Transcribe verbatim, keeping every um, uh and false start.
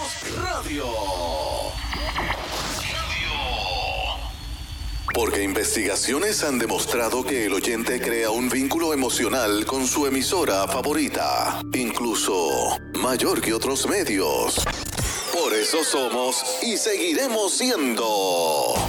Radio. Porque investigaciones han demostrado que el oyente crea un vínculo emocional con su emisora favorita, incluso mayor que otros medios. Por eso somos y seguiremos siendo